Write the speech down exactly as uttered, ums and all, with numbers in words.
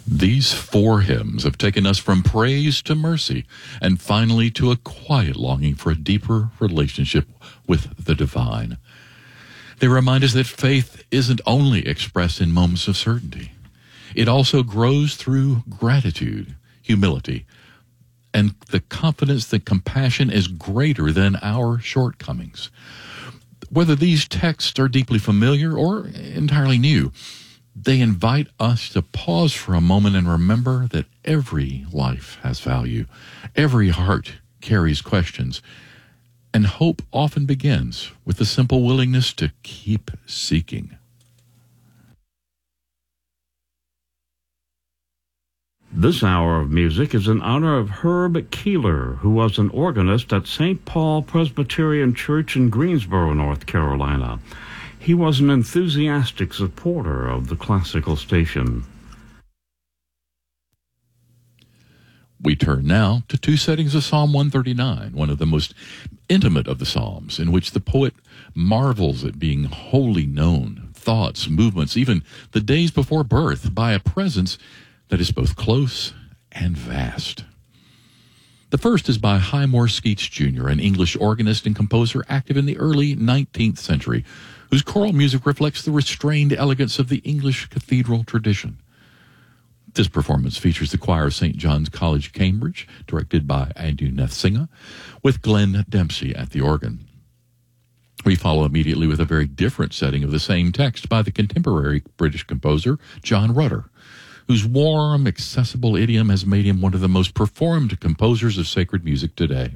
These four hymns have taken us from praise to mercy, and finally to a quiet longing for a deeper relationship with the divine. They remind us that faith isn't only expressed in moments of certainty. It also grows through gratitude, humility, and the confidence that compassion is greater than our shortcomings. Whether these texts are deeply familiar or entirely new, they invite us to pause for a moment and remember that every life has value. Every heart carries questions, and hope often begins with the simple willingness to keep seeking. This hour of music is in honor of Herb Keeler, who was an organist at Saint Paul Presbyterian Church in Greensboro, North Carolina. He was an enthusiastic supporter of the classical station. We turn now to two settings of Psalm one thirty-nine, one of the most intimate of the Psalms, in which the poet marvels at being wholly known, thoughts, movements, even the days before birth, by a presence that is both close and vast. The first is by Highmore Skeets Junior, an English organist and composer active in the early nineteenth century, whose choral music reflects the restrained elegance of the English cathedral tradition. This performance features the choir of Saint John's College, Cambridge, directed by Andrew Nethsinga, with Glenn Dempsey at the organ. We follow immediately with a very different setting of the same text by the contemporary British composer John Rutter, whose warm, accessible idiom has made him one of the most performed composers of sacred music today.